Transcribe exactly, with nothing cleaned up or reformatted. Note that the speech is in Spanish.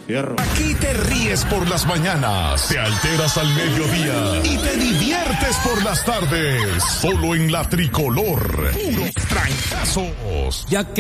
Fierro. Aquí te ríes por las mañanas, te alteras al mediodía y te diviertes por las tardes. Solo en La Tricolor. Puros trancazos. Ya que